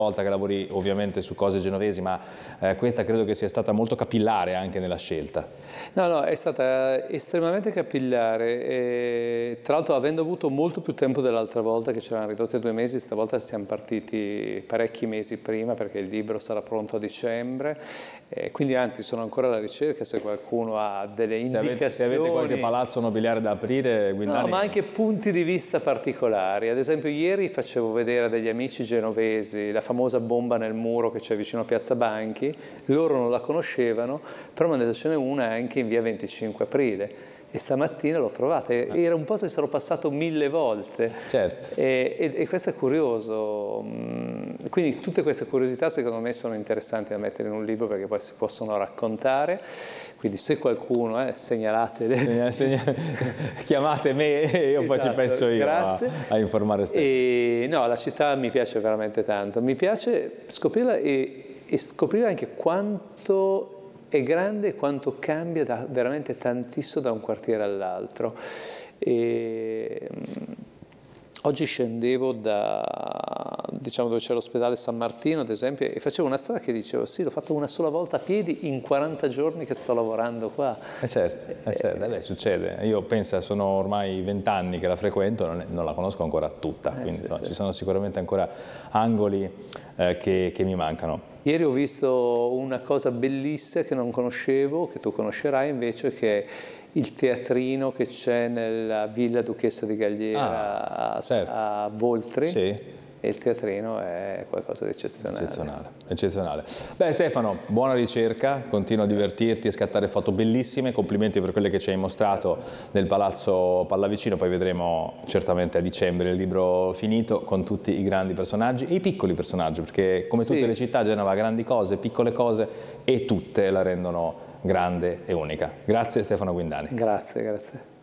volta che lavori ovviamente su cose genovesi, ma questa credo che sia stata molto capillare anche nella scelta. No, no, è stata estremamente capillare e tra l'altro avendo avuto molto più tempo dell'altra volta, che ci erano ridotti a 2 mesi, stavolta siamo partiti parecchi mesi prima perché il libro sarà pronto a dicembre, quindi anzi sono ancora alla ricerca se qualcuno ha delle indicazioni. Se avete qualche palazzo nobiliare da aprire, Guindani... No, ma anche punti di vista particolari. Ad esempio ieri facevo vedere a degli amici genovesi la famosa bomba nel muro che c'è vicino a Piazza Banchi, loro non la conoscevano, però me ne ce n'è una anche in via 25 aprile e stamattina l'ho trovata, era un posto che sarò passato 1000 volte. Certo. E questo è curioso, quindi tutte queste curiosità secondo me sono interessanti da mettere in un libro perché poi si possono raccontare, quindi se qualcuno segnalate, chiamate me e io poi ci penso io a informare Stefano. E no, la città mi piace veramente tanto, mi piace scoprirla e scoprire anche quanto è grande e quanto cambia veramente tantissimo da un quartiere all'altro. Oggi scendevo diciamo dove c'è l'ospedale San Martino ad esempio e facevo una strada che dicevo sì, l'ho fatto una sola volta a piedi in 40 giorni che sto lavorando qua. Certo, beh, succede. Io penso, sono ormai 20 anni che la frequento, non la conosco ancora tutta, quindi sì, ci sono sicuramente ancora angoli che mi mancano. Ieri ho visto una cosa bellissima che non conoscevo, che tu conoscerai invece, che è il teatrino che c'è nella Villa Duchessa di Galliera certo. a Voltri. Sì. E il teatrino è qualcosa di eccezionale. Eccezionale. Beh Stefano, buona ricerca, continua a divertirti e scattare foto bellissime, complimenti per quelle che ci hai mostrato nel Palazzo Pallavicino, poi vedremo certamente a dicembre il libro finito con tutti i grandi personaggi e i piccoli personaggi, perché come tutte le città Genova ha grandi cose, piccole cose e tutte la rendono grande e unica. Grazie Stefano Guindani. Grazie.